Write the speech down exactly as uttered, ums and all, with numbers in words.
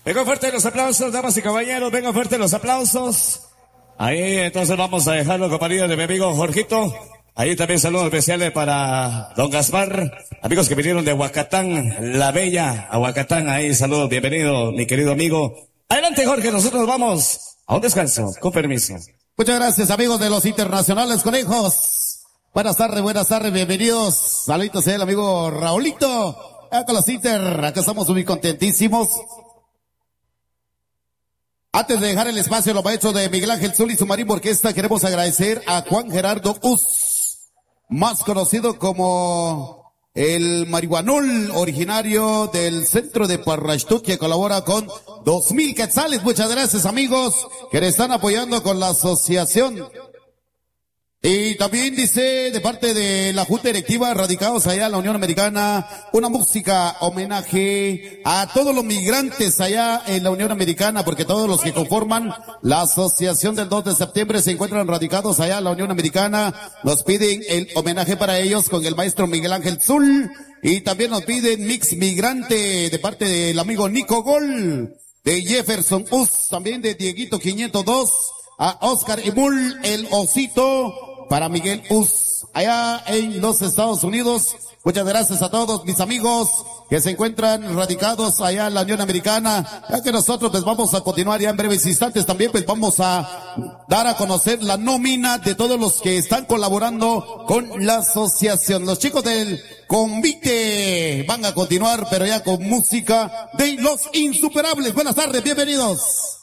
Venga fuerte los aplausos, damas y caballeros, venga fuerte los aplausos. Ahí entonces vamos a dejarlo en compañía de mi amigo Jorgito. Ahí también saludos especiales para don Gaspar, amigos que vinieron de Huacatán, la bella a Huacatán. Ahí saludos, bienvenido mi querido amigo. Adelante Jorge, nosotros vamos a un descanso, con permiso. Muchas gracias amigos de los internacionales conejos. Buenas tardes, buenas tardes, bienvenidos. Saluditos al amigo Raulito. Acá con los Inter, acá estamos muy contentísimos. Antes de dejar el espacio, lo maestro de Miguel Ángel Zul y su marimba orquesta, queremos agradecer a Juan Gerardo Uz, más conocido como el marihuanol, originario del centro de Parrashtut, que colabora con dos mil quetzales. Muchas gracias amigos que le están apoyando con la asociación. Y también dice de parte de la Junta Directiva, radicados allá en la Unión Americana, una música homenaje a todos los migrantes allá en la Unión Americana, porque todos los que conforman la asociación del dos de septiembre se encuentran radicados allá en la Unión Americana. Nos piden el homenaje para ellos con el maestro Miguel Ángel Zul, y también nos piden Mix Migrante de parte del amigo Nico Gol, de Jefferson Uz, también de Dieguito quinientos dos, a Oscar Emul, el Osito, para Miguel Uz, allá en los Estados Unidos. Muchas gracias a todos mis amigos que se encuentran radicados allá en la Unión Americana. Ya que nosotros pues vamos a continuar ya en breves instantes, también pues vamos a dar a conocer la nómina de todos los que están colaborando con la asociación. Los chicos del Convite van a continuar, pero ya con música de Los Insuperables. Buenas tardes, bienvenidos.